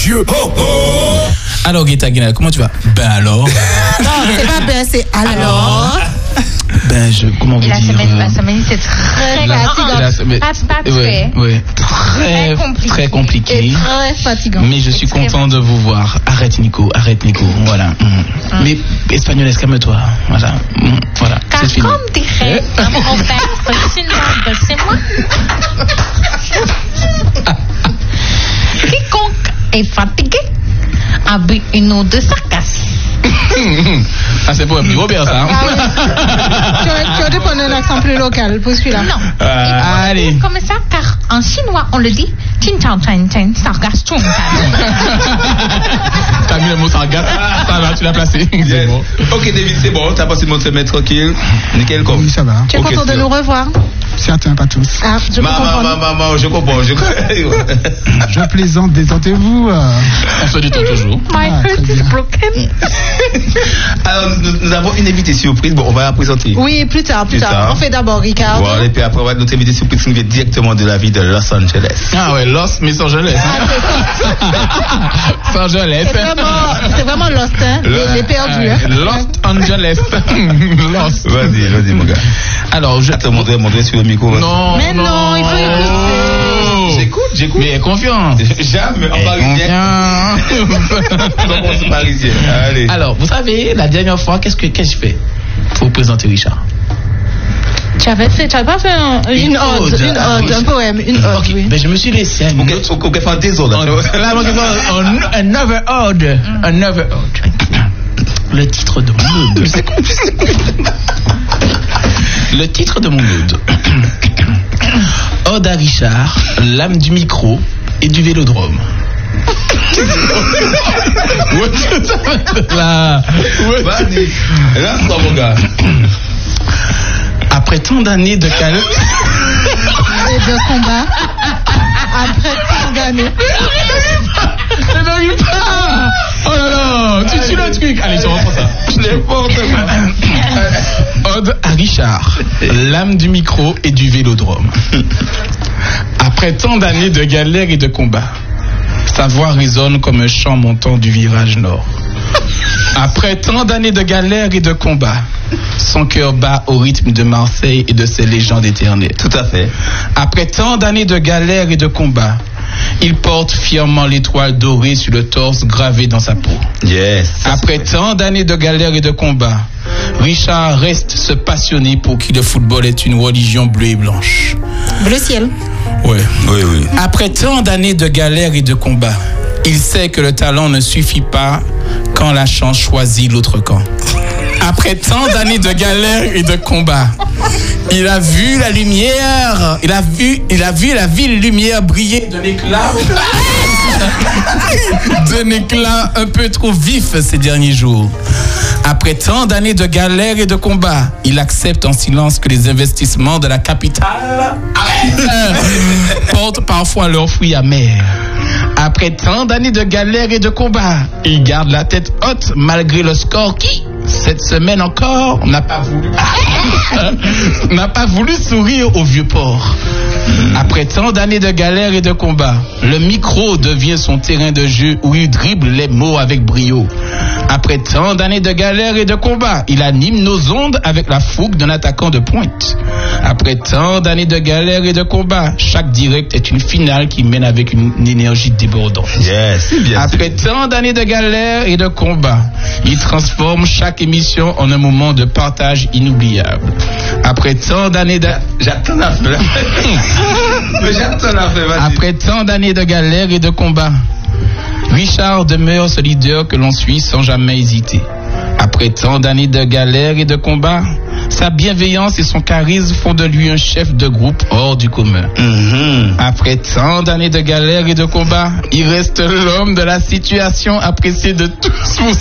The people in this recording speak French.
Dieu. Oh, oh. Alors, Guetta Guinal, comment tu vas? Ben alors. Non, c'est pas ben, c'est alors. Ben, comment vous dire? La semaine, c'est très très compliqué. Et très fatigant. Mais je suis content de vous voir. Arrête Nico. Voilà. Mais Espagnol, calme-toi. Voilà. Car comme dirait un proverbe chinois de chez moi, quiconque est fatigué a bu une eau de sarcasme. Ah, c'est pour un petit Robert, ça. Hein? Ah oui. Tu aurais dû prendre un accent plus local pour celui-là. Non. Allez. Comme ça, car en chinois, on le dit Chin Chao Chen Chen Sargas Chung. T'as mis le mot sargasme. Ça va, tu l'as placé. Yes. Bon. Ok, David, c'est bon. T'as passé le monde se mettre tranquille. Nickel, comme. Oui, ça va. Tu es content de nous revoir? Certains, pas tous. Ah, je Maman, je comprends. Je plaisante, détendez-vous. On se détend toujours. My heart is broken. Alors, nous avons une invitée surprise. Bon, on va la présenter. Oui, plus tard. On fait d'abord Ricardo. Voilà, et puis après, on va notre invitée surprise qui nous vient directement de la ville de Los Angeles. Ah ouais, Los Angeles. Los Angeles. C'est vraiment Lost, hein? Les perdus. Hein? Los Angeles. Lost. Vas-y, mon gars. Alors, je te montrer sur le micro. Non. Mais non, il faut écouter. J'écoute. Mais confiant. Jamais, en parisien. En parisien. Allez. Alors, vous savez, la dernière fois, qu'est-ce que je fais pour présenter Richard? Tu avais pas fait une ode, un poème, une ode. Ok, oui. mais je me suis laissé un autre. On peut faire des ordres. Another ode. Le titre de mon ode. Le titre de mon ode. Ode à Richard, l'âme du micro et du vélodrome. Vas-y. Là, c'est mon gars. Après tant d'années de calme et de combat. Après tant d'années. Je n'arrive pas. Oh là là, tu tues le truc. Allez, je reprends ça. Je l'ai pas. Ode à Richard, l'âme du micro et du vélodrome. Après tant d'années de galères et de combats, sa voix résonne comme un chant montant du virage nord. Après tant d'années de galères et de combats, son cœur bat au rythme de Marseille et de ses légendes éternelles. Tout à fait. Après tant d'années de galères et de combats, il porte fièrement l'étoile dorée sur le torse gravé dans sa peau. Yes. Après tant d'années de galères et de combats, Richard reste ce passionné pour qui le football est une religion bleue et blanche. Bleu ciel. Ouais. Oui. Après tant d'années de galères et de combats, il sait que le talent ne suffit pas quand la chance choisit l'autre camp. Après tant d'années de galères et de combats, il a vu la lumière, il a vu la ville lumière briller d'un éclat un peu trop vif ces derniers jours. Après tant d'années de galères et de combats, il accepte en silence que les investissements de la capitale portent parfois leurs fruits amers. Après tant d'années de galères et de combats, il garde la tête haute malgré le score qui, cette semaine encore, n'a pas voulu sourire au vieux port. Après tant d'années de galères et de combats, le micro devient son terrain de jeu où il dribble les mots avec brio. Après tant d'années de galères et de combats, il anime nos ondes avec la fougue d'un attaquant de pointe. Après tant d'années de galères et de combats, chaque direct est une finale qui mène avec une énergie débordante. Yes, bien Après tant d'années de galères et de combats, il transforme chaque émission en un moment de partage inoubliable. Après tant d'années de... J'attends la fin. Après tant d'années de galères et de combats, Richard demeure ce leader que l'on suit sans jamais hésiter. Après tant d'années de galères et de combats, sa bienveillance et son charisme font de lui un chef de groupe hors du commun. Après tant d'années de galères et de combats, il reste l'homme de la situation apprécié de tous.